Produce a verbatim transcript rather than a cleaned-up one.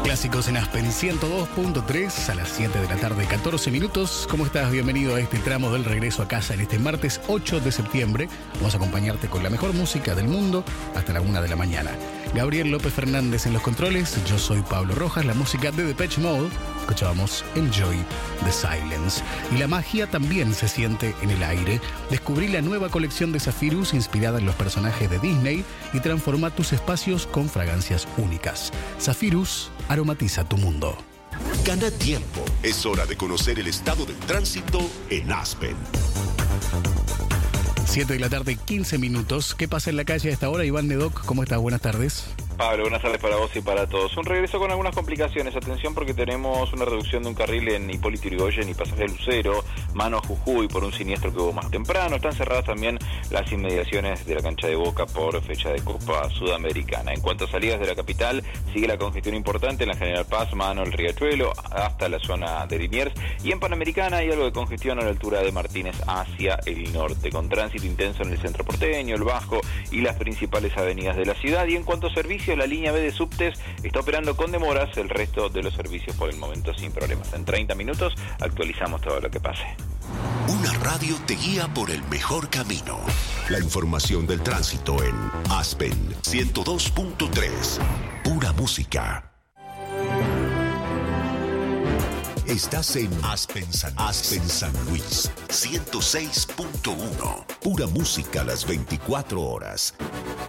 Clásicos en Aspen ciento dos punto tres a las siete de la tarde, catorce minutos. ¿Cómo estás? Bienvenido a este tramo del regreso a casa en este martes ocho de septiembre. Vamos a acompañarte con la mejor música del mundo hasta la una de la mañana. Gabriel López Fernández en los controles. Yo soy Pablo Rojas. La música de Depeche Mode. Escuchábamos Enjoy the Silence. Y la magia también se siente en el aire. Descubrí la nueva colección de Zephyrus inspirada en los personajes de Disney y transforma tus espacios con fragancias únicas. Zephyrus aromatiza tu mundo. Gana tiempo. Es hora de conocer el estado del tránsito en Aspen. siete de la tarde, quince minutos. ¿Qué pasa en la calle a esta hora? Iván Nedoc, ¿cómo estás? Buenas tardes. Pablo, buenas tardes para vos y para todos. Un regreso con algunas complicaciones. Atención porque tenemos una reducción de un carril en Hipólito Yrigoyen y Pasaje Lucero, mano a Jujuy por un siniestro que hubo más temprano. Están cerradas también las inmediaciones de la cancha de Boca por fecha de Copa Sudamericana. En cuanto a salidas de la capital, sigue la congestión importante en la General Paz, mano el Riachuelo, hasta la zona de Liniers. Y en Panamericana hay algo de congestión a la altura de Martínez hacia el norte, con tránsito intenso en el centro porteño, el Bajo y las principales avenidas de la ciudad. Y en cuanto a servicios, la línea B de subtes está operando con demoras, el resto de los servicios por el momento sin problemas. En treinta minutos actualizamos todo lo que pase. Una radio te guía por el mejor camino. La información del tránsito en Aspen ciento dos punto tres. Pura música. Estás en Aspen San, Aspen San Luis ciento seis punto uno. Pura música las veinticuatro horas.